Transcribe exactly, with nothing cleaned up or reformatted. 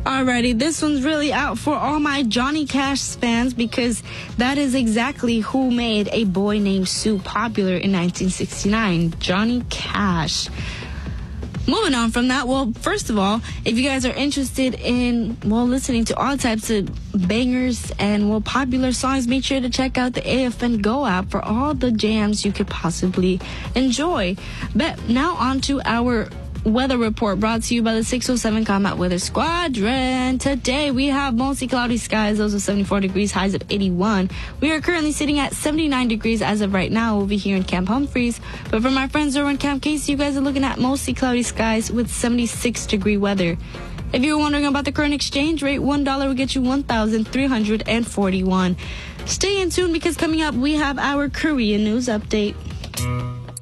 Alrighty, this one's really out for all my Johnny Cash fans because that is exactly who made A Boy Named Sue popular in nineteen sixty-nine. Johnny Cash. Moving on from that, well, first of all, if you guys are interested in, well, listening to all types of bangers and, well, popular songs, make sure to check out the A F N Go app for all the jams you could possibly enjoy. But now on to our weather report brought to you by the six oh seven Combat Weather Squadron. Today we have mostly cloudy skies, lows of seventy-four degrees, highs of eighty-one. We are currently sitting at seventy-nine degrees as of right now over here in Camp Humphreys. But for my friends over in Camp Casey, you guys are looking at mostly cloudy skies with seventy-six degree weather. If you're wondering about the current exchange rate, one dollar will get you one thousand three hundred forty-one. Stay in tune because coming up we have our Korean news update.